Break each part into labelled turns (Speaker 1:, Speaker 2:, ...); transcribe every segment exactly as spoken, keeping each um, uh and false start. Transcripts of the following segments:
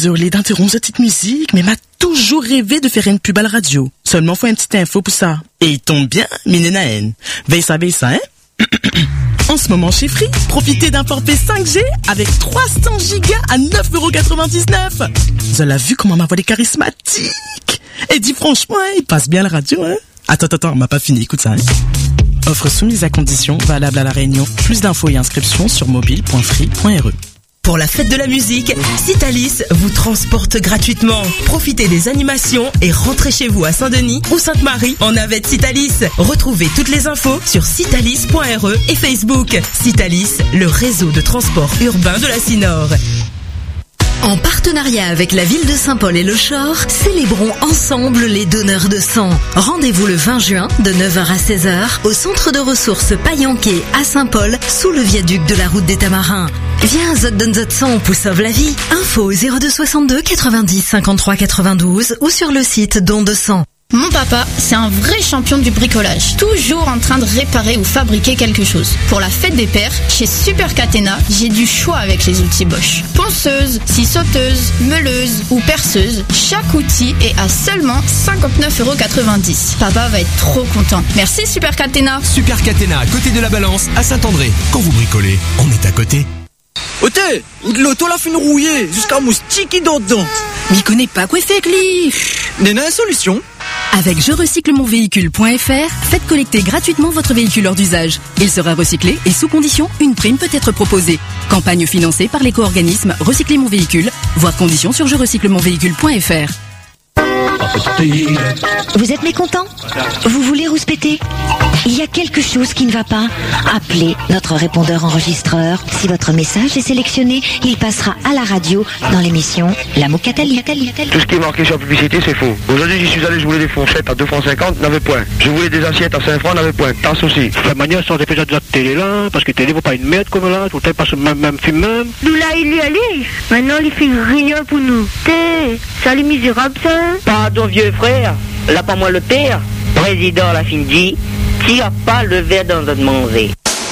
Speaker 1: Désolée d'interrompre cette petite musique, mais m'a toujours rêvé de faire une pub à la radio. Seulement faut une petite info pour ça. Et il tombe bien, Minenaen. Veille ça, veille ça, hein? En ce moment chez Free, profitez d'un forfait cinq G avec trois cents gigas à neuf euros quatre-vingt-dix-neuf. Vous avez vu comment ma voix est charismatique? Et dis franchement, hein, il passe bien la radio, hein? Attends, attends, on m'a pas fini, écoute ça, hein? Offre soumise à conditions, valable à La Réunion. Plus d'infos et inscriptions sur mobile point free point r e.
Speaker 2: Pour la fête de la musique, Citalis vous transporte gratuitement. Profitez des animations et rentrez chez vous à Saint-Denis ou Sainte-Marie en navette Citalis. Retrouvez toutes les infos sur citalis point r e et Facebook. Citalis, le réseau de transport urbain de la Cinor.
Speaker 3: En partenariat avec la ville de Saint-Paul et le Chor, célébrons ensemble les donneurs de sang. Rendez-vous le vingt juin de neuf heures à seize heures au centre de ressources Payanquet à Saint-Paul sous le viaduc de la route des Tamarins. Viens, zot donne zot sang pour sauve la vie. Info zéro deux soixante-deux quatre-vingt-dix cinquante-trois quatre-vingt-douze ou sur le site don de sang.
Speaker 4: Mon papa, c'est un vrai champion du bricolage, toujours en train de réparer ou fabriquer quelque chose. Pour la fête des pères, chez Super Catena, j'ai du choix avec les outils Bosch. Ponceuse, scie sauteuse, meuleuse ou perceuse, chaque outil est à seulement cinquante-neuf euros quatre-vingt-dix. Papa va être trop content. Merci Super Catena.
Speaker 5: Super Catena, à côté de la Balance, à Saint-André. Quand vous bricolez, on est à côté.
Speaker 6: Ote, l'auto l'a fin rouillé, jusqu'à moustique qui dort dedans.
Speaker 7: M'y connais pas quoi faire, Cli.
Speaker 6: N'est-ce pas une solution?
Speaker 7: Avec je recycle mon véhicule point f r, faites collecter gratuitement votre véhicule hors d'usage. Il sera recyclé et sous condition, une prime peut être proposée. Campagne financée par l'éco-organisme Recycler mon véhicule. Voir conditions sur je recycle mon véhicule point f r.
Speaker 8: Vous êtes mécontent? Vous voulez rouspéter? Il y a quelque chose qui ne va pas? Appelez notre répondeur enregistreur. Si votre message est sélectionné, il passera à la radio dans l'émission La Mocatali.
Speaker 9: Tout ce qui est marqué sur la publicité, c'est faux. Aujourd'hui, j'y suis allé, je voulais des fourchettes à deux francs cinquante, n'avait point. Je voulais des assiettes à cinq francs, n'avait point. Tasse aussi. De toute manière, sans déjà de la télé là, parce que télé vaut pas une merde comme là, tout le temps passe le même, même film même.
Speaker 10: Nous là, il y allait. Maintenant, il fait rien pour nous. T'es, ça les misérables, ça.
Speaker 11: Pardon, vieux frère. Là, pas moi le père. Président, la fin dit, tire pas le verre dans notre manger.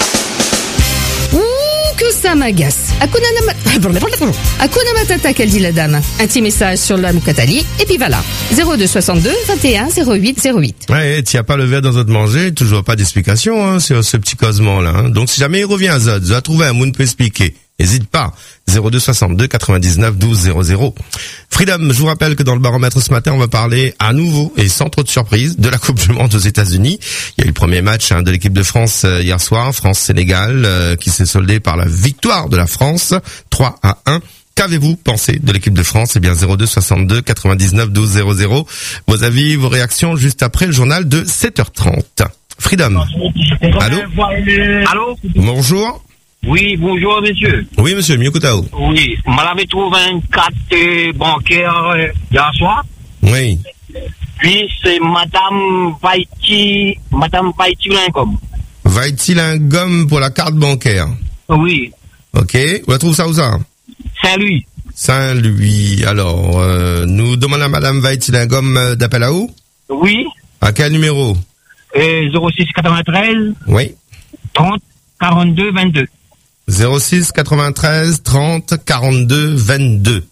Speaker 12: Ouh, que ça m'agace. Hakuna Mat- Hakuna Matata, qu'elle dit la dame. Un petit message sur la Mukatali, et puis voilà. zéro deux soixante-deux vingt et un zéro huit zéro huit.
Speaker 13: Ouais, t'y as pas le verre dans votre manger, toujours pas d'explication, hein, sur ce petit causement-là, hein. Donc, si jamais il revient à Zod, Zod a trouvé un monde peut expliquer. N'hésite pas. zéro deux soixante-deux quatre-vingt-dix-neuf douze zéro zéro. Freedom, je vous rappelle que dans le baromètre ce matin, on va parler à nouveau, et sans trop de surprise, de la Coupe du Monde aux États-Unis. Il y a eu le premier match hein, de l'équipe de France euh, hier soir, France-Sénégal, euh, qui s'est soldé par la victoire de la France, trois à un. Qu'avez-vous pensé de l'équipe de France? Eh bien, zéro deux soixante-deux quatre-vingt-dix-neuf douze zéro zéro. Vos avis, vos réactions juste après le journal de sept heures trente. Freedom. Allô?
Speaker 14: Allô?
Speaker 13: Bonjour.
Speaker 14: Oui, bonjour monsieur.
Speaker 13: Oui monsieur, Miyokutao.
Speaker 14: Oui, m'avait trouvé un carte euh, bancaire euh, hier soir.
Speaker 13: Oui.
Speaker 14: Puis c'est madame Vaiti, madame Vaiti Lingom.
Speaker 13: Vaiti Lingom pour la carte bancaire.
Speaker 14: Oui.
Speaker 13: Ok, vous la trouvez ça où ça?
Speaker 14: Saint-Louis.
Speaker 13: Saint-Louis. Alors, euh, nous demandons à madame Vaiti Lingom euh, d'appel à où?
Speaker 14: Oui.
Speaker 13: À quel numéro?
Speaker 14: Euh, zéro six quatre-vingt-treize.
Speaker 13: Oui.
Speaker 14: trente quarante-deux vingt-deux.
Speaker 13: zéro six quatre-vingt-treize trente quarante-deux vingt-deux.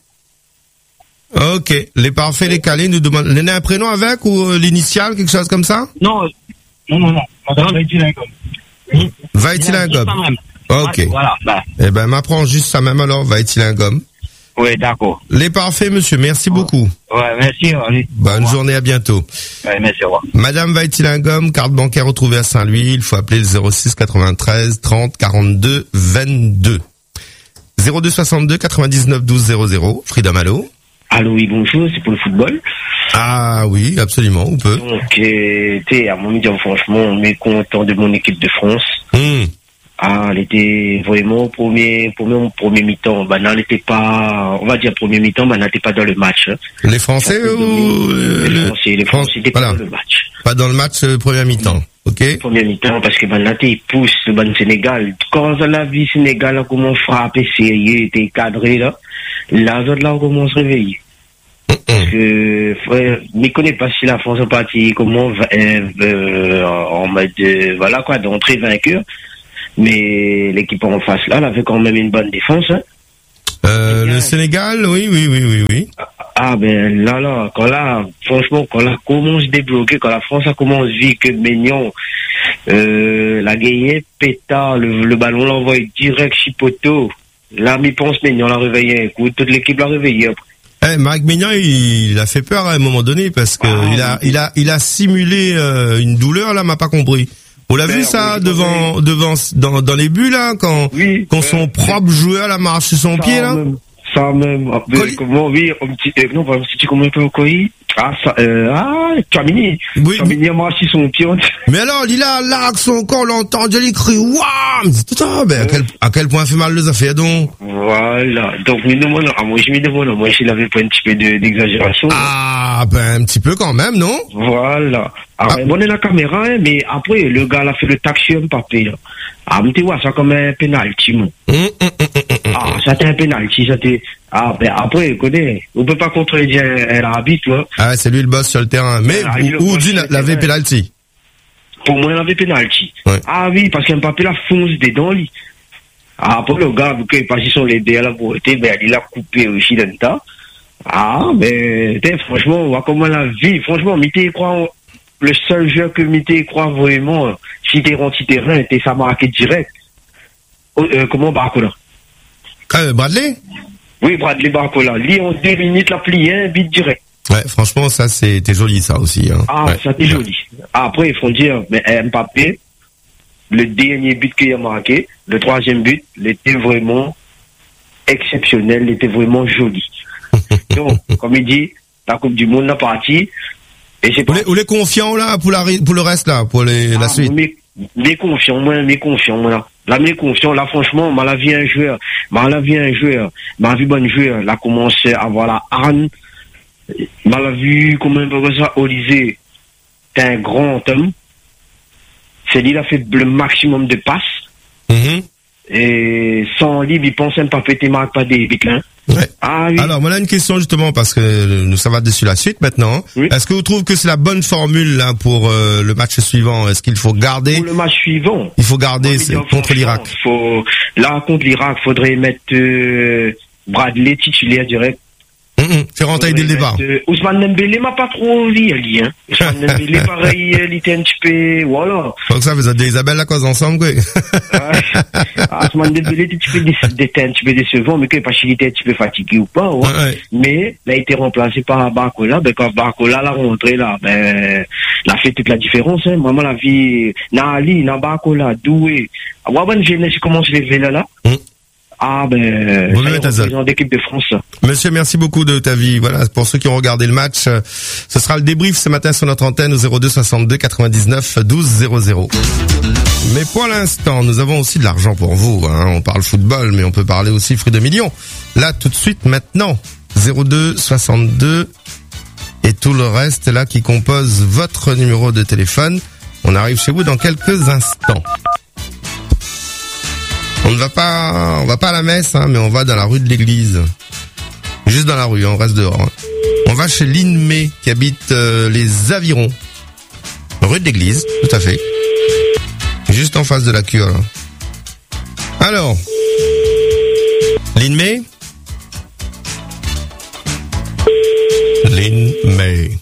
Speaker 13: Ok, les parfaits, les calés, nous demandent... L'un un prénom avec ou euh, l'initiale, quelque chose comme ça?
Speaker 14: Non, non, non, non. Madame Vaiti Lingom.
Speaker 13: Vaiti Lingom. Ok.
Speaker 14: Voilà. Bah.
Speaker 13: Eh ben, m'apprends juste ça même alors, Vaiti Lingom.
Speaker 14: Oui, d'accord.
Speaker 13: Les parfaits, monsieur, merci beaucoup.
Speaker 14: Ouais, merci. Allez.
Speaker 13: Bonne journée, à bientôt.
Speaker 14: Ouais, merci, au revoir.
Speaker 13: Madame Vaiti Lingom, carte bancaire retrouvée à Saint-Louis, il faut appeler le zéro six quatre-vingt-treize trente quarante-deux vingt-deux. zéro deux soixante-deux quatre-vingt-dix-neuf douze zéro zéro. Freedom, allô?
Speaker 15: Allô, oui, bonjour, c'est pour le football.
Speaker 13: Ah oui, absolument, on peut.
Speaker 15: Donc, euh, t'es à mon médium, franchement, mécontent de mon équipe de France.
Speaker 13: Mmh.
Speaker 15: Ah, elle était vraiment au premier, premier, premier mi-temps. Bah, non, elle était pas, on va dire premier mi-temps, bah, elle n'était pas dans le match. Hein.
Speaker 13: Les Français ou
Speaker 15: euh, Les Français, les Français n'étaient
Speaker 13: voilà.
Speaker 15: pas dans le match.
Speaker 13: Pas dans le match euh, premier mi-temps, ok?
Speaker 15: Premier mi-temps, parce que bah, là, ils poussent le ban Sénégal. Quand on a vu Sénégal, comment frapper sérieux, était cadré, là. Là, là, on commence à se réveiller. Parce que, frère, je ne connais pas si la France est partie, comment, euh, euh, en mode, euh, voilà, quoi, d'entrée vainqueur. Mais l'équipe en face, là, elle avait quand même une bonne défense. Hein.
Speaker 13: Euh, le Sénégal, oui, oui, oui, oui, oui.
Speaker 15: Ah ben là, là, quand là, franchement, quand la commence à débloquer, quand la France a commencé à dire que Maignan, euh, la gagné, pétard, le, le ballon l'envoie direct chipoto. Là, mi pense Maignan l'a réveillé, écoute, toute l'équipe l'a réveillé après.
Speaker 13: Eh, Marc Maignan, il, il a fait peur à un moment donné parce que ah, il a, il a, il a simulé euh, une douleur là, m'a pas compris. On l'a vu ça oui, devant, oui. devant, dans, dans les buts là, quand, oui, quand son euh, propre joueur la marche sur son pied là.
Speaker 15: Même, ça même. Coli... Comment oui, un petit, euh, non, pas un petit comment peut Coy. Ah, ça, euh, ah, Camini. Oui. Camini a marché sur son pied.
Speaker 13: Mais alors, il a là, son corps l'entend, il crie, waouh, c'est tout ça. Ben, à quel, à quel point fait mal les affaires donc?
Speaker 15: Voilà. Donc, me demande, ah, moi, je me demande, moi, s'il avait pas un petit peu de, d'exagération.
Speaker 13: Ah, ben, un petit peu quand même, non?
Speaker 15: Voilà. Alors, ah. On est la caméra, hein, mais après, le gars, a fait le taxi un papier, là. Ah, mais tu vois, ça comme un penalty, moi. Mmh, mmh, mmh, ah, ça c'était un penalty, ça c'était, ah, ben, après, connais, on peut pas contredire un arbitre, tu vois.
Speaker 13: Ah, c'est lui le boss sur le terrain. Mais, où dit l'avait penalty?
Speaker 15: Pour moi, il avait penalty. Ouais. Ah oui, parce qu'un papier, là, fonce dedans, lui. Ah, après, le gars, vu qu'il est passé sur les dés à la beauté, ben, il a coupé aussi dans le tas. Ah, ben, franchement, on voit comment la vie, franchement, Mité croit, le seul jeu que Mité croit vraiment, si t'es rentré terrain, était ça marqué direct. Euh, comment Barcola?
Speaker 13: Euh, Bradley?
Speaker 15: Oui, Bradley Barcola. Lui, en deux minutes, la plié, un but direct.
Speaker 13: Ouais, franchement, ça, c'était joli, ça aussi, hein.
Speaker 15: Ah,
Speaker 13: ouais.
Speaker 15: Ça, c'était joli. Après, il faut dire, mais Mbappé, le dernier but qu'il a marqué, le troisième but, il était vraiment exceptionnel, il était vraiment joli. Donc, comme il dit, la Coupe du Monde, la partie, et c'est
Speaker 13: pas. Vous êtes confiant, là, pour la, pour le reste, là, pour les, ah, la suite?
Speaker 15: Mais, mais confiant, moi, mais confiant, moi, là. Là, mais confiant, là, franchement, m'a la vie un joueur, m'a la vie un joueur, m'a vu bon joueur, là, commencé à avoir la Anne, m'a la vu, comment on peut ça, Olysée, t'es un grand homme. C'est lui, il a fait le maximum de passes.
Speaker 13: Mm-hmm.
Speaker 15: Et sans lui, il pense pas péter marque pas des bitlins.
Speaker 13: Ouais. Ah, oui. Alors, moi, là, une question, justement, parce que nous, ça va dessus la suite, maintenant. Oui. Est-ce que vous trouvez que c'est la bonne formule, là, pour euh, le match suivant? Est-ce qu'il faut garder?
Speaker 15: Pour le match suivant.
Speaker 13: Il faut garder dire, contre l'Irak.
Speaker 15: Faut, là, contre l'Irak, faudrait mettre, euh, Bradley titulaire direct.
Speaker 13: Mmh, c'est rentaille dès le départ.
Speaker 15: Euh, Ousmane Dembélé m'a pas trop envie, lui, hein. Ousmane Dembélé, pareil, il était un petit peu, voilà.
Speaker 13: Donc ça, vous êtes des Isabelle la cause ensemble, quoi.
Speaker 15: Ah, Ousmane Dembélé était un petit peu décevant, mais qu'il parce qu'il était un petit peu fatigué ou pas, ouais. Ouais. Mais, il a été remplacé par Barcola, ben, quand Barcola l'a rentré, là, ben, il a fait toute la différence, hein. Vraiment, la vie, na Ali, na Barcola, Doué. Ah, ouais, bonne jeunesse, comment se lever là, là? Mmh. Ah ben,
Speaker 13: bon, c'est
Speaker 15: d'équipe de France.
Speaker 13: Monsieur, merci beaucoup de ta vie. Voilà, pour ceux qui ont regardé le match, ce sera le débrief ce matin sur notre antenne au zéro deux soixante-deux quatre-vingt-dix-neuf douze zéro zéro. Mais pour l'instant, nous avons aussi de l'argent pour vous. Hein. On parle football, mais on peut parler aussi fruits de millions. Là, tout de suite, maintenant, zéro deux soixante-deux et tout le reste là qui compose votre numéro de téléphone. On arrive chez vous dans quelques instants. On ne va pas, on va pas à la messe, hein, mais on va dans la rue de l'église. Juste dans la rue, hein, on reste dehors. Hein. On va chez Linmé, qui habite euh, les Avirons. Rue de l'église, tout à fait. Juste en face de la cure. Là. Alors, Linmé Linmé.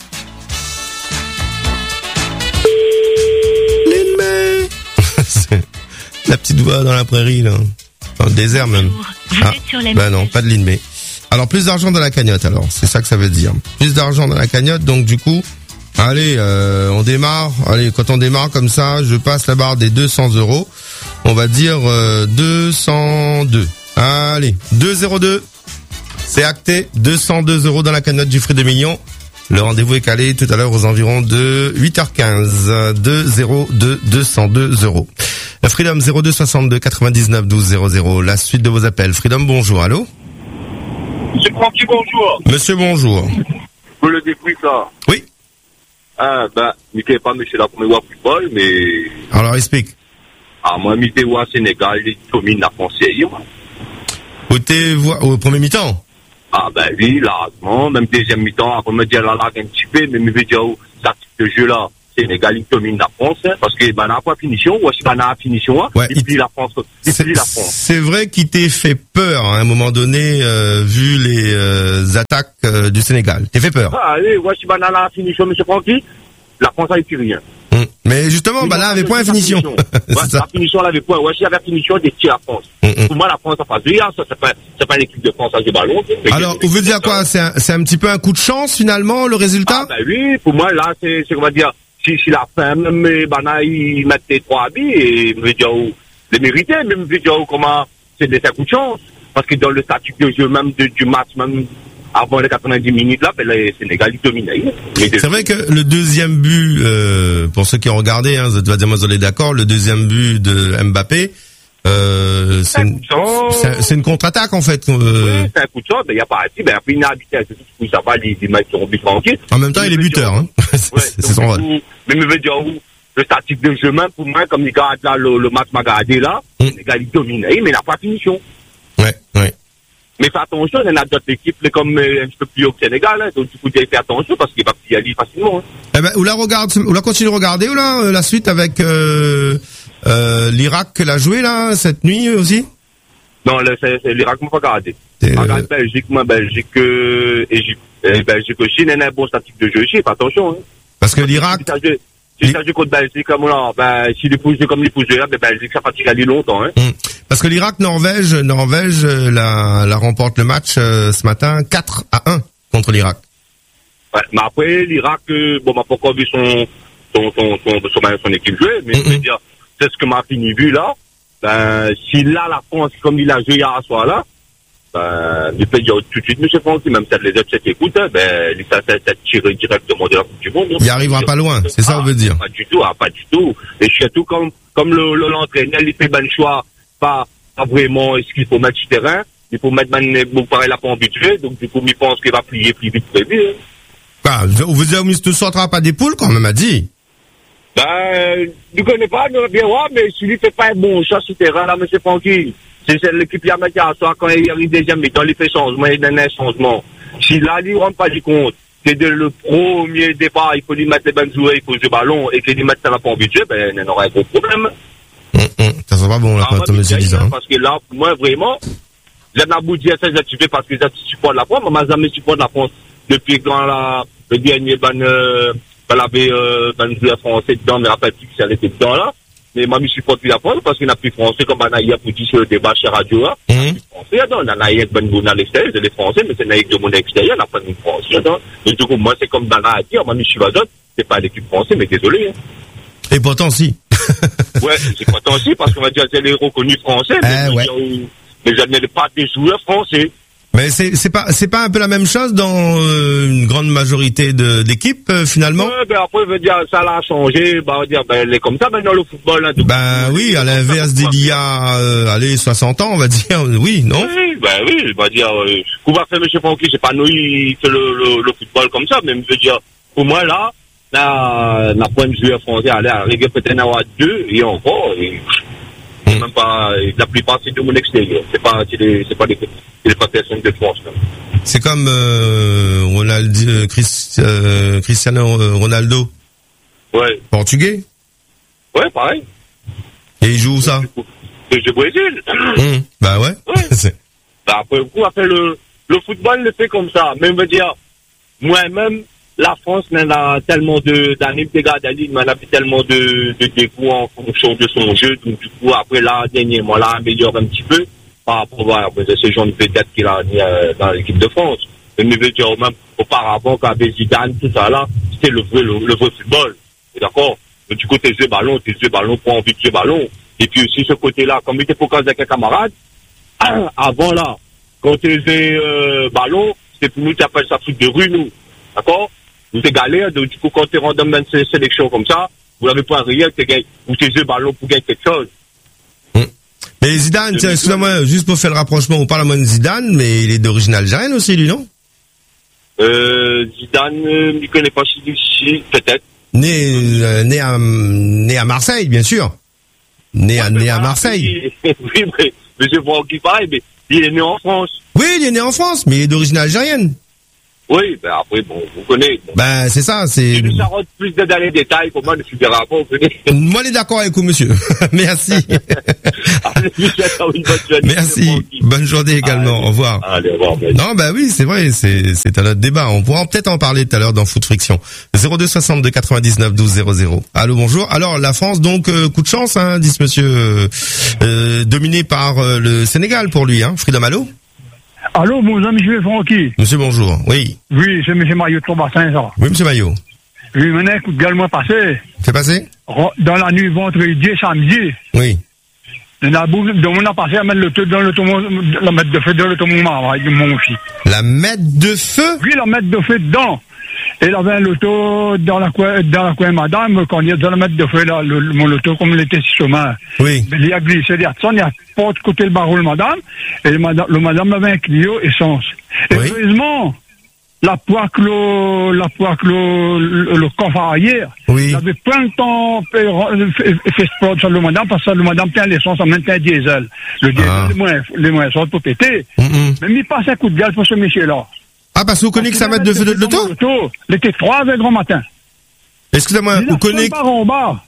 Speaker 13: Linmé. La petite voix dans la prairie, là. Dans le désert, même. Vous ah, êtes sur la ben non, pas de Linmé. Alors, plus d'argent dans la cagnotte, alors. C'est ça que ça veut dire. Plus d'argent dans la cagnotte, donc du coup, allez, euh, on démarre. Allez, quand on démarre comme ça, je passe la barre des deux cents euros. On va dire euh, deux cent deux. Allez, deux zéro deux. C'est acté. deux cent deux euros dans la cagnotte du fruit de millions. Le rendez-vous est calé tout à l'heure aux environs de huit heures quinze. deux zéro deux, deux cent deux euros. Freedom zéro deux soixante-deux quatre-vingt-dix-neuf douze zéro zéro. La suite de vos appels. Freedom, bonjour. Allô?
Speaker 16: Monsieur Francky, bonjour.
Speaker 13: Monsieur, bonjour.
Speaker 16: Pour le débrief, là.
Speaker 13: Oui.
Speaker 16: Ah, ben, je ne pas monsieur la première fois football, mais...
Speaker 13: Alors, explique.
Speaker 16: Ah, moi, je suis au Sénégal, il domine la conseille, moi.
Speaker 13: Où t'es au premier mi-temps?
Speaker 16: Ah, ben oui, largement. Même deuxième mi-temps, après me dire la lag un petit peu, mais je veux dire, ça, ce jeu-là, Sénégal, il domine la France, hein, parce que, ben, n'a pas finition, ou si ben, n'a finition, hein,
Speaker 13: Ouais,
Speaker 16: il plie la France, il plie la France.
Speaker 13: C'est vrai qu'il t'ait fait peur hein, à un moment donné, euh, vu les euh, attaques euh, du Sénégal. T'es fait peur.
Speaker 16: Ah, allez, ouais, si ben, n'a la finition, monsieur Francky, la France a eu plus rien.
Speaker 13: Hum. Mais justement, bah là, avait point à finition.
Speaker 16: Ouais, la finition, elle avait point. Ouais, si avait finition, des tirs à France.
Speaker 13: Hum,
Speaker 16: Pour moi, la France a pas vu, hein, ça, c'est pas, c'est pas l'équipe de France à du ballon.
Speaker 13: Alors, vous veut dire quoi? C'est un, c'est un petit peu un coup de chance, finalement, le résultat?
Speaker 16: Ah, ben oui, pour moi, là, c'est, c'est, on va dire, si, si la fin, même, ben, là, ils mettent les trois habits, et, me dire, oh, les mériter, mais me dire, oh, comment, c'est des un coup de chance. Parce que dans le statut de jeu, même, de, du match, même, avant les quatre-vingt-dix minutes, là, ben, les Sénégal, ils dominaient.
Speaker 13: C'est vrai que le deuxième but, euh, pour ceux qui ont regardé, hein, vous allez dire, moi, vous êtes d'accord, le deuxième but de Mbappé, euh, c'est une, c'est, c'est une contre-attaque, en fait. Euh...
Speaker 16: Oui, c'est un coup de chance, ben, il n'y a pas assez, ben, après, il a habité, c'est tout, ça va, les, les mecs seront but tranquille.
Speaker 13: En même temps, il est buteur, hein. c'est,
Speaker 16: ouais,
Speaker 13: c'est son rôle.
Speaker 16: Mais, me veut dire, le statique de jeu, même, pour moi, comme les gars, là, le, le match m'a gardé, là, mm. les gars, ils dominent, mais il n'a pas finition.
Speaker 13: Ouais, ouais.
Speaker 16: Mais fais attention, il y en a d'autres équipes comme euh, un petit peu plus haut que Sénégal, hein, donc du coup, il faut faire attention parce qu'il va y aller facilement. Hein.
Speaker 13: Eh ben, ou la regarde, ou la continue de regarder, ou là, euh, la suite avec euh, euh, l'Irak qu'elle a joué là cette nuit aussi.
Speaker 16: Non, le, c'est, c'est l'Irak m'a pas regardé. Regarde euh... Belgique, moi, Belgique, euh, Égypte, euh, Belgique aussi, il y en a un bon statique de jeu aussi, fais attention. Hein.
Speaker 13: Parce que l'Irak.
Speaker 16: Si ça joue contre Belgique, comme là, ben, si les poussent comme les poussent là, ben, Belgique, ça fatigue à aller longtemps, hein.
Speaker 13: Mmh. Parce que l'Irak, Norvège, Norvège, la, la remporte le match, euh, ce matin, quatre à un contre l'Irak.
Speaker 16: Ouais, mais après, l'Irak, euh, bon, m'a pas encore vu son, son, son, son, son, son, son équipe jouer, mais mmh. je veux dire, c'est ce que m'a fini vu là, ben, si là, la France, comme il a joué hier soir là, ben, il peut dire tout de suite, monsieur Francky, même si les autres s'écoutent, ben, il s'est tiré directement de la Coupe du Monde.
Speaker 13: Il arrivera pas loin, c'est ça, on veut dire.
Speaker 16: Pas du tout, ah, pas du tout. Et surtout, comme, comme le, le, l'entraîneur, il fait ben le choix, pas, pas vraiment ce qu'il faut mettre sur le terrain. Il faut mettre ben, bon, pareil, là, pas habitué. Donc, du coup, il pense qu'il va plier plus vite prévu. Hein.
Speaker 13: Bah, on veut dire, il ne sortira pas des poules, quand même, a dit.
Speaker 16: Ben, je ne connais pas, on aurait bien voir, mais s'il ne fait pas un bon choix sur le terrain, là, monsieur Francky. C'est, c'est l'équipe qui a mis à soi quand il arrive deuxième mi-temps, il fait changement, il donne un changement. Si là, il ne rend pas du compte, c'est de le premier départ, il faut lui mettre les bonnes joueurs, il faut jouer le ballon, et que lui mettre ça va pas en budget, ben, il y en aura un gros problème.
Speaker 13: Mmh, mmh. Ça sera pas bon, là, quand monsieur dit ça.
Speaker 16: Parce que là, moi, vraiment, j'en ai beau dire ça, j'ai tué parce que j'ai support de la France, mais j'ai jamais support de la France depuis quand la, le dernier, ben, euh, ben, avait, euh, ben, joueur français dedans, mais rappelle plus que ça était dedans, là. Mais moi, je supporte plus la France parce qu'il n'a plus français comme Anaïa pour dire sur le débat chez Radio. Hein. Mmh. Français, non, Anaïa est bonne à l'extérieur, c'est les Français, mais c'est Anaïa de mon extérieur, n'a pas de français. Donc, du coup, moi, c'est comme Dana a dit, moi, je suis Vazot, c'est pas l'équipe française, mais désolé. Hein.
Speaker 13: Et pourtant, si.
Speaker 16: Ouais, c'est pourtant, si, parce qu'on va dire, c'est les reconnus français, mais,
Speaker 13: euh, ouais.
Speaker 16: mais je n'ai pas des joueurs français.
Speaker 13: Mais c'est c'est pas c'est pas un peu la même chose dans euh, une grande majorité de d'équipes euh, finalement.
Speaker 16: Ouais, ben après veut dire ça l'a changé, bah on va dire ben elle est comme ça maintenant le football là.
Speaker 13: Ben oui, à l'inverse d'il y a euh, allez soixante ans, on va dire oui, non.
Speaker 16: Oui, ben oui, on va dire euh, qu'on va faire monsieur Francky, c'est pas nous qui fait le, le le football comme ça, mais je veux dire pour moi là, là la point de joueur français allez arriver peut-être en avoir deux et encore et, mm. même pas la plupart c'est de mon extérieur, c'est pas c'est des, c'est pas des c'est pas des personnes de France. Là.
Speaker 13: C'est comme euh, Ronaldo, euh, Chris, euh, Cristiano Ronaldo.
Speaker 16: Ouais.
Speaker 13: Portugais.
Speaker 16: Ouais, pareil.
Speaker 13: Et il joue où ça?
Speaker 16: Le jeu Brésil.
Speaker 13: Mmh. Bah ouais.
Speaker 16: Ouais. Bah après, coup, après le, le football le fait comme ça. Même veut dire, moi-même, la France n'a tellement de, d'années de gars d'Ali, mais elle a tellement de, de dégoût en fonction de son jeu. Donc, du coup, après, là, dernièrement, là, améliore un petit peu par rapport à ce genre de vedette qu'il a mis euh, dans l'équipe de France. Mais je veux dire, même auparavant, quand il y avait Zidane, tout ça là, c'était le vrai, le, le vrai football. D'accord? Du côté jeu ballon, tu jeu ballon, pour envie de jeu ballon. Et puis aussi, ce côté-là, comme il était pour avec un camarade, avant là, quand tu faisais euh, ballon, c'est pour nous qui appellent ça foot de rue, nous. D'accord? Vous êtes galère, donc du coup, quand tu rentres dans une sélection comme ça, vous n'avez pas rien, vous tu jeu ballon pour gagner quelque chose.
Speaker 13: Mais Zidane, tiens, excusez-moi, juste pour faire le rapprochement, on parle à moi de Zidane, mais il est d'origine algérienne aussi, lui, non?
Speaker 16: Euh, Zidane, euh, je ne connais pas si, si peut-être.
Speaker 13: Né, euh, né à, né à Marseille, bien sûr. Né ouais, à, né à Marseille.
Speaker 16: Oui, oui, mais, mais je vois qui pareil, mais il est né en France.
Speaker 13: Oui, il est né en France, mais il est d'origine algérienne.
Speaker 16: Oui, ben après, bon, vous connaissez. Bon.
Speaker 13: Ben, c'est ça, c'est...
Speaker 16: Si ça rentre plus dans les détails, comment ne suffira pas, vous connaissez.
Speaker 13: Moi, je suis d'accord avec vous, monsieur. Merci.
Speaker 16: Allez, une bonne journée.
Speaker 13: Merci. Bonne journée également.
Speaker 16: Allez.
Speaker 13: Au revoir.
Speaker 16: Allez, au revoir. Merci.
Speaker 13: Non, bah oui, c'est vrai, c'est, c'est un autre débat. On pourra peut-être en parler tout à l'heure dans Foot Friction. zéro deux soixante-deux quatre-vingt-dix-neuf douze zéro zéro. Allô, bonjour. Alors, la France, donc, euh, coup de chance, hein, dit ce monsieur, euh, euh, dominé par euh, le Sénégal pour lui, hein. Freedom, allô?
Speaker 17: Allô, mon ami, je suis Francky.
Speaker 13: Monsieur, bonjour. Oui.
Speaker 17: Oui, c'est monsieur Maillot de Torbassin, ça.
Speaker 13: Oui, monsieur Maillot.
Speaker 17: Oui, maintenant, coup de gueule, moi, passé.
Speaker 13: C'est passé?
Speaker 17: Dans la nuit, vendredi, samedi.
Speaker 13: Oui.
Speaker 17: On a, on a passé à mettre le, dans le, la mettre de feu dans l'automobile, avec mon fils.
Speaker 13: La mettre de feu?
Speaker 17: Oui, la mettre de feu dedans. Et il avait un loto dans la coin, dans la coin, madame, quand il y a dans la mettre de feu, là, le, mon loto, comme il était si chemin.
Speaker 13: Oui.
Speaker 17: Mais il a glissé derrière ça, il a pas de côté le barreau, le madame, et le madame, le madame avait un Clio essence. Et
Speaker 13: oui.
Speaker 17: heureusement, la poire, le, la poire, le, le, le coffre arrière,
Speaker 13: oui.
Speaker 17: il avait plein de temps fait, fait, fait exploser sur le madame, parce que le madame tient l'essence en même temps un diesel. Le diesel, ah. les moins, les moins sortes pour péter. Mm-hmm. Mais il passe un coup de gaz pour ce monsieur-là.
Speaker 13: Ah, parce que vous connaissez que ça mette de feu de l'auto?
Speaker 17: Il était trois heures grand matin.
Speaker 13: Excusez-moi, vous connaissez...
Speaker 17: en bas,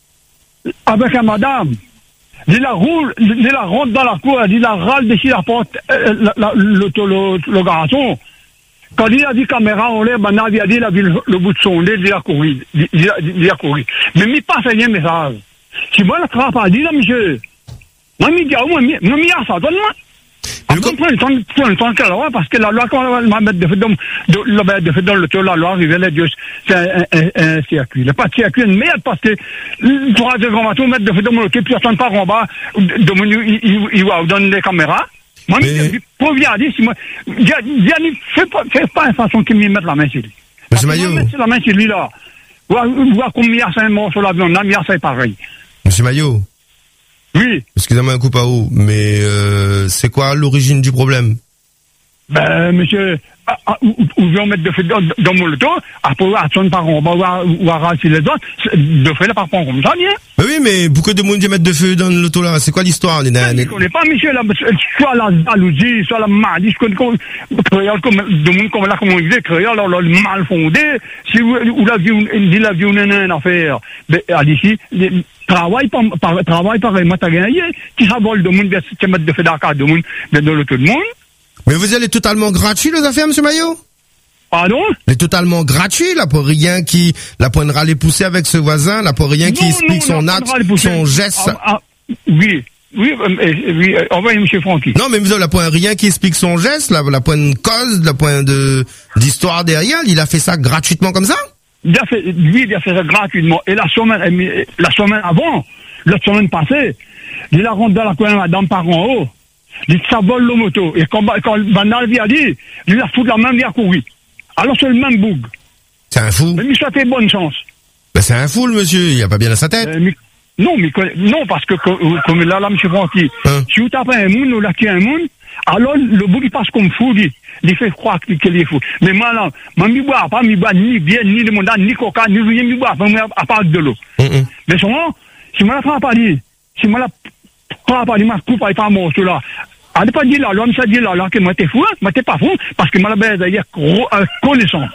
Speaker 17: avec un madame. Il la roule, il la rentre dans la cour, il la râle d'ici la porte, euh, la, la, l'auto, le, le garçon. Quand il a dit caméra en l'air, maintenant il a dit, il a vu le, le bout de son nez, il a couru. Il, il, a, il a couru. Mais il passe rien message. Si moi, je ne pas dit, là, monsieur. Moi, je dis, moi, je me dis, ça, donne-moi. Après, on prend le temps, prend le temps qu'elle a, parce que la loi, quand on va mettre de feu dans, de, la mettre de feu dans le tour, la loi arrive, là, Dieu, c'est un, un, un circuit. Il n'y a pas de circuit, une merde, parce que, pour un grand bateau, mettre de feu dans le tour, puis attendre par en bas, de mon, il, il, il va donner les caméras. Moi, je dis, pour dire, si moi, Diane, fais pas, fais pas une façon qu'il me mette la main sur lui.
Speaker 13: Monsieur Maillot.
Speaker 17: Mettre la main sur lui, là. Voir, voir combien il y a cinq morts sur l'avion, là, il y a cinq pareil.
Speaker 13: Monsieur Maillot.
Speaker 17: Oui.
Speaker 13: Excusez-moi un coup pas haut, mais euh, c'est quoi l'origine du problème?
Speaker 17: Ben, monsieur, ah, ah, où, où vient mettre de feu dans, dans mon loto, après, attendre par en bas, ou à raser les autres, de feu là, par contre, comme ça, bien.
Speaker 13: Ben oui, mais beaucoup de monde vient mettre de feu dans le loto là, c'est quoi l'histoire? Je
Speaker 17: ne connais pas, monsieur, là, soit la jalousie, soit la maladie, je connais comme, créole, comme, de monde, comme là, comme on disait, créole, là, le mal fondé, si vous, ou la vie, il la vie, on a une affaire, ben, à d'ici, travail par, par, travail par, moi, t'as gagné, qui s'abole de monde, qui mettre de feu dans la carte de monde, dans le loto de monde.
Speaker 13: Mais vous allez totalement gratuit, les affaires, monsieur Maillot?
Speaker 17: Pardon?
Speaker 13: Les totalement gratuit, là, pour rien qui, là, pour râler poussé avec ce voisin, là, pour rien non, qui explique non, son acte, son geste.
Speaker 17: Ah, ah, oui, oui, euh, oui, euh, envoyez monsieur Francky.
Speaker 13: Non, mais vous avez, là, pour rien qui explique son geste, là, la point de cause, la point de, d'histoire derrière, il a fait ça gratuitement comme ça?
Speaker 17: Il a fait, lui, il a fait ça gratuitement. Et la semaine, la semaine avant, la semaine passée, il a rentré dans la coin, madame par en haut. Il s'abole le moto. Et quand, quand Banal vient dit, il a foutu la main, il a couru. Alors c'est le même boug.
Speaker 13: C'est un fou.
Speaker 17: Mais il ça fait bonne chance.
Speaker 13: Ben c'est un fou, le monsieur. Il a pas bien dans sa tête.
Speaker 17: Euh, mais, non, mais non, parce que comme là, là, monsieur Francky, hein? Si vous tapez un moun, ou là, qui est un moun, alors le boug, il passe comme fou, il, il fait croire qu'il est fou. Mais moi, là, moi, je ne bois pas, je ne bois ni bière, ni limonade, ni coca, ni rien, je ne bois pas, à part de l'eau. Mm-hmm. Mais souvent, si moi, la prends pas dit, si moi, la prends pas dit, moi, je coupe pas mon morceau là. Ah, pas dit là, l'homme, ça dit là, là, que moi, t'es fou, hein? Moi, t'es pas fou, parce que moi, la bête, il y a connaissance.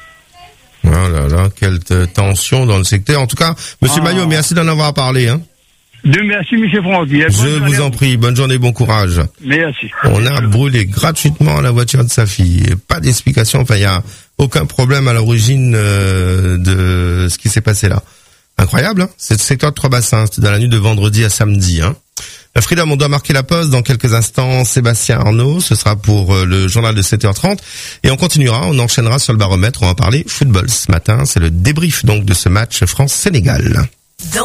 Speaker 13: Oh là là, quelle tension dans le secteur. En tout cas, monsieur ah. Maillot, merci d'en avoir parlé, hein.
Speaker 17: De merci, monsieur Francky.
Speaker 13: Je vous en prie. Bonne journée, bon courage.
Speaker 17: Merci.
Speaker 13: On a brûlé gratuitement la voiture de sa fille. Pas d'explication. Enfin, il y a aucun problème à l'origine euh, de ce qui s'est passé là. Incroyable, hein. C'est le secteur de Trois-Bassins. C'était dans la nuit de vendredi à samedi, hein. Freedom, on doit marquer la pause dans quelques instants. Sébastien Arnaud, ce sera pour le journal de sept heures trente. Et on continuera, on enchaînera sur le baromètre. On va parler football ce matin. C'est le débrief donc de ce match France-Sénégal.